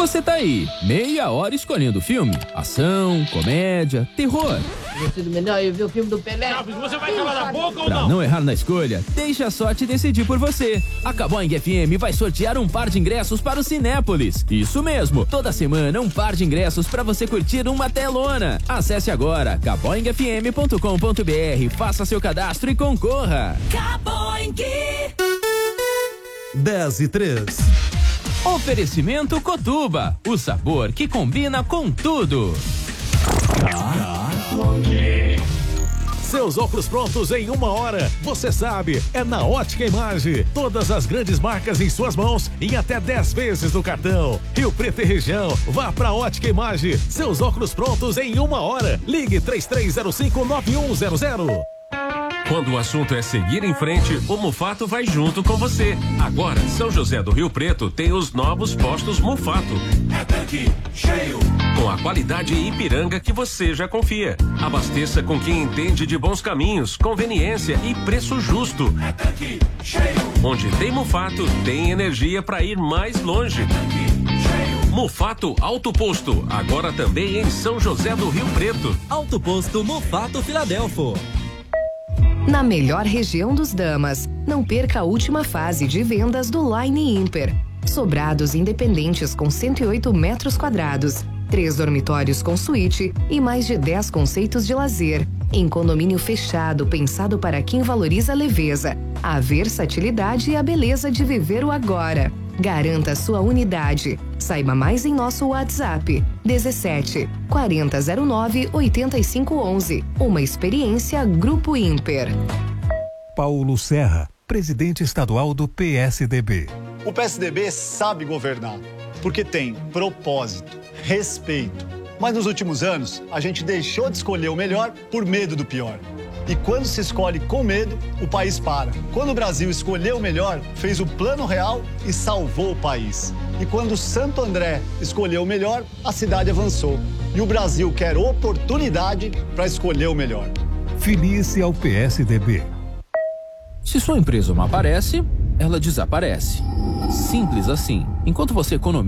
Você tá aí, meia hora escolhendo filme, ação, comédia, terror. Teria sido melhor eu ver o filme do Pelé. Você vai calar a boca ou Pra não errar na escolha, deixa a sorte decidir por você. A Caboing FM vai sortear um par de ingressos para o Cinépolis. Isso mesmo, toda semana um par de ingressos para você curtir uma telona. Acesse agora caboingfm.com.br, faça seu cadastro e concorra. Caboing. 10:03. Oferecimento Cotuba, o sabor que combina com tudo. Seus óculos prontos em 1 hora. Você sabe, é na Ótica Imagem. Todas as grandes marcas em suas mãos em até 10 vezes no cartão. Rio Preto e região, vá pra Ótica Imagem. Seus óculos prontos em 1 hora. Ligue 33059100. Quando o assunto é seguir em frente, o Mufato vai junto com você. Agora, São José do Rio Preto tem os novos postos Mufato. É tanque cheio. Com a qualidade Ipiranga que você já confia. Abasteça com quem entende de bons caminhos, conveniência e preço justo. É tanque cheio. Onde tem Mufato, tem energia para ir mais longe. É tanque cheio. Mufato Alto Posto, agora também em São José do Rio Preto. Alto Posto Mufato Filadelfo. Na melhor região dos Damas, não perca a última fase de vendas do Line Imper. Sobrados independentes com 108 metros quadrados, 3 dormitórios com suíte e mais de 10 conceitos de lazer. Em condomínio fechado pensado para quem valoriza a leveza, a versatilidade e a beleza de viver o agora. Garanta sua unidade. Saiba mais em nosso WhatsApp 17 4009 8511. Uma experiência Grupo Imper. Paulo Serra, presidente estadual do PSDB. O PSDB sabe governar, porque tem propósito, respeito. Mas nos últimos anos, a gente deixou de escolher o melhor por medo do pior. E quando se escolhe com medo, o país para. Quando o Brasil escolheu o melhor, fez o Plano Real e salvou o país. E quando Santo André escolheu o melhor, a cidade avançou. E o Brasil quer oportunidade para escolher o melhor. Filie-se ao PSDB. Se sua empresa não aparece, ela desaparece. Simples assim. Enquanto você economiza